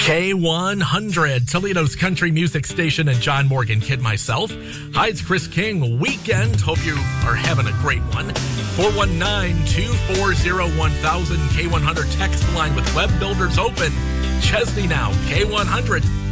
K100, Toledo's country music station, and John Morgan Kid myself. Hi, it's Chris King. Weekend. Hope you are having a great one. 419-240-1000, K100 text line with web builders open. Chesney now, K100.